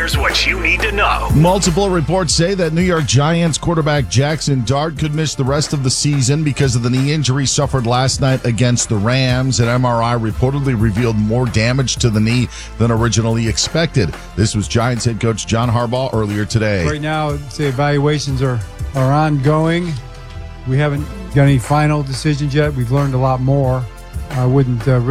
Here's what you need to know. Multiple reports say that New York Giants quarterback Jackson Dart could miss the rest of the season because of the knee injury suffered last night against the Rams. An MRI reportedly revealed more damage to the knee than originally expected. This was Giants head coach John Harbaugh earlier today. Right now, the evaluations are ongoing. We haven't got any final decisions yet. We've learned a lot more. I wouldn't really